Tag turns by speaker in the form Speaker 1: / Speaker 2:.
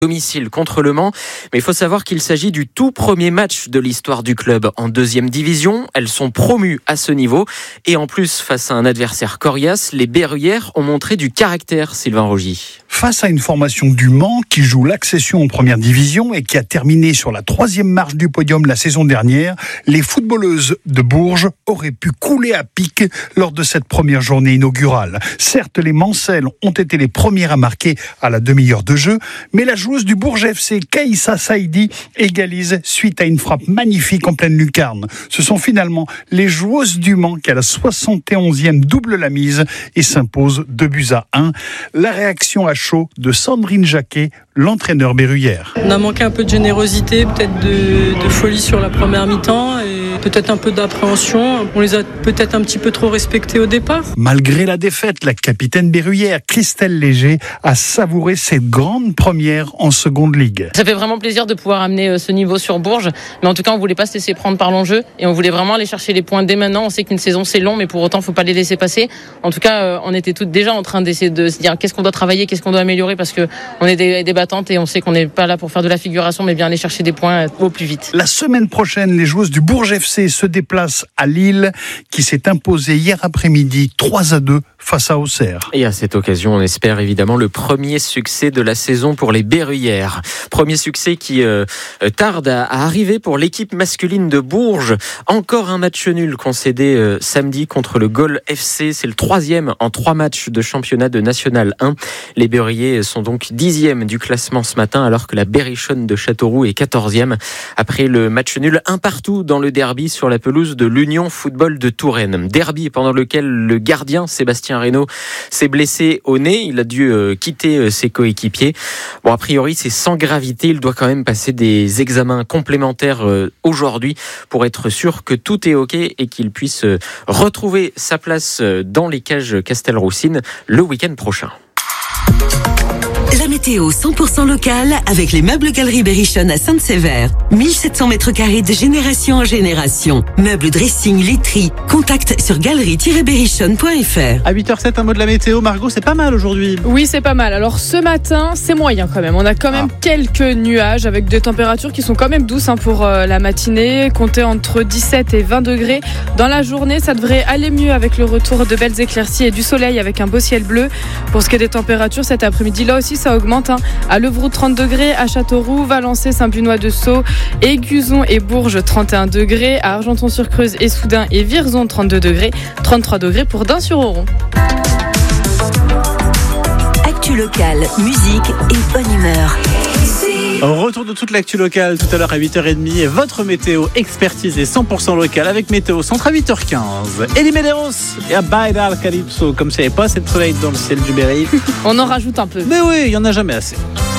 Speaker 1: domicile contre Le Mans, mais il faut savoir qu'il s'agit du tout premier match de l'histoire du club en 2e division. Elles sont promues à ce niveau et en plus face à un adversaire coriace, les Berruyères ont montré du caractère, Sylvain Rogy.
Speaker 2: Face à une formation du Mans qui joue l'accession en 1re division et qui a terminé sur la 3e marche du podium la saison dernière, les footballeuses de Bourges auraient pu couler à pic lors de cette première journée inaugurale. Certes, les Mancelles ont été les premières à marquer à la demi-heure de jeu, mais la joueuse du Bourges FC, Kaïssa Saïdi, égalise suite à une frappe magnifique en pleine lucarne. Ce sont finalement les joueuses du Mans qui, à la 71e, doublent la mise et s'imposent 2-1. La réaction à chaud de Sandrine Jacquet, l'entraîneur berruyère.
Speaker 3: On a manqué un peu de générosité, peut-être de folie sur la première mi-temps et peut-être un peu d'appréhension. On les a peut-être un petit peu trop respectés au départ.
Speaker 2: Malgré la défaite, la capitaine berruyère, Christelle Léger, a savouré cette grande première en seconde ligue.
Speaker 4: Ça fait vraiment plaisir de pouvoir amener ce niveau sur Bourges, mais en tout cas on voulait pas se laisser prendre par l'enjeu et on voulait vraiment aller chercher les points dès maintenant. On sait qu'une saison c'est long, mais pour autant faut pas les laisser passer. En tout cas on était toutes déjà en train d'essayer de se dire qu'est-ce qu'on doit travailler, qu'est-ce qu'on doit améliorer, parce que on est des battantes et on sait qu'on n'est pas là pour faire de la figuration, mais bien aller chercher des points au plus vite.
Speaker 2: La semaine prochaine, les joueuses du Bourges FC se déplacent à Lille, qui s'est imposée hier après-midi 3-2 face à Auxerre.
Speaker 1: Et à cette occasion, on espère évidemment le premier succès de la saison pour les Berruyères. Premier succès qui tarde à arriver pour l'équipe masculine de Bourges. Encore un match nul concédé samedi contre le Gol FC. C'est le 3e en 3 matchs de championnat de National 1. Les Berruyers sont donc 10e du classement ce matin, alors que la Berrichonne de Châteauroux est 14e. Après le match nul 1-1 dans le derby sur la pelouse de l'Union Football de Touraine. Derby pendant lequel le gardien Sébastien Reynaud s'est blessé au nez. Il a dû quitter ses coéquipiers. Bon, a priori, c'est sans gravité. Il doit quand même passer des examens complémentaires aujourd'hui pour être sûr que tout est OK et qu'il puisse retrouver sa place dans les cages Castelroussine le week-end prochain.
Speaker 5: La météo 100% locale avec les meubles Galerie Berrichonne à Sainte-Sévère. 1700 mètres carrés de génération en génération. Meubles, dressing, literie. Contact sur galerie-berrichonne.fr.
Speaker 6: À 8h07, un mot de la météo. Margot, c'est pas mal aujourd'hui.
Speaker 7: Oui, c'est pas mal. Alors ce matin, c'est moyen quand même. On a quand même quelques nuages avec des températures qui sont quand même douces pour la matinée. Comptez entre 17 et 20 degrés. Dans la journée, ça devrait aller mieux avec le retour de belles éclaircies et du soleil avec un beau ciel bleu. Pour ce qui est des températures, cet après-midi, là aussi, ça augmente. À Levroux 30 degrés, à Châteauroux, Valençay, Saint-Bunois-de-Sceaux, Aiguzon et Bourges 31 degrés, à Argenton-sur-Creuse et Soudain et Vierzon 32 degrés, 33 degrés pour Dain-sur-Oron.
Speaker 5: Actu locale, musique et bonne humeur.
Speaker 6: Retour de toute l'actu locale tout à l'heure à 8h30 et votre météo expertisée 100% locale avec Météo Centre à 8h15. Elie Medeiros et à Baila Calypso, comme s'il n'y avait pas assez de soleil dans le ciel du Berry.
Speaker 7: On en rajoute un peu.
Speaker 6: Mais oui, il n'y en a jamais assez.